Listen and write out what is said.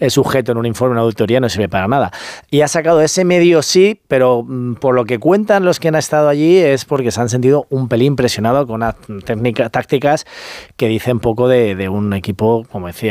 sujeto en un informe, una auditoría, no sirve para nada. Y ha sacado ese medio sí, pero por lo que cuentan los que han estado allí es porque se han sentido un pelín presionados con unas tácticas que dicen poco de un equipo, como decía